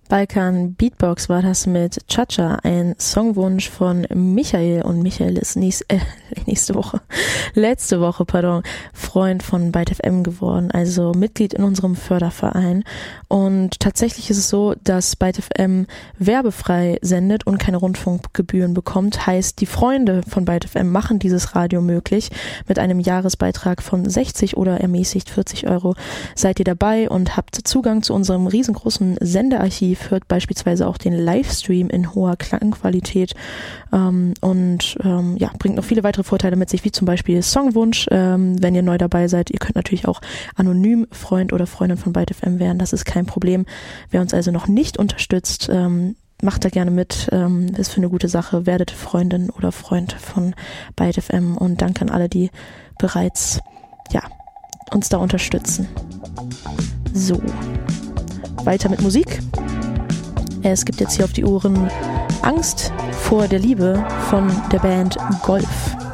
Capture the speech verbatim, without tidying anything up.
Balkan Beatbox war das mit Cha-Cha, ein Songwunsch von Michael. Und Michael ist nächst, äh, nächste Woche, letzte Woche, pardon, Freund von Byte F M geworden, also Mitglied in unserem Förderverein. Und tatsächlich ist es so, dass Byte F M werbefrei sendet und keine Rundfunkgebühren bekommt. Heißt, die Freunde von Byte F M machen dieses Radio möglich. Mit einem Jahresbeitrag von sechzig oder ermäßigt vierzig Euro seid ihr dabei und habt Zugang zu unserem riesengroßen Sendearchiv, hört beispielsweise auch den Livestream in hoher Klangqualität ähm, und ähm, ja, bringt noch viele weitere Vorteile mit sich, wie zum Beispiel Songwunsch, ähm, wenn ihr neu dabei seid. Ihr könnt natürlich auch anonym Freund oder Freundin von Byte F M werden, das ist kein Problem. Wer uns also noch nicht unterstützt, ähm, macht da gerne mit, ähm, ist für eine gute Sache, werdet Freundin oder Freund von Byte F M und danke an alle, die bereits ja, uns da unterstützen. So, weiter mit Musik. Es gibt jetzt hier auf die Ohren Angst vor der Liebe von der Band Golf.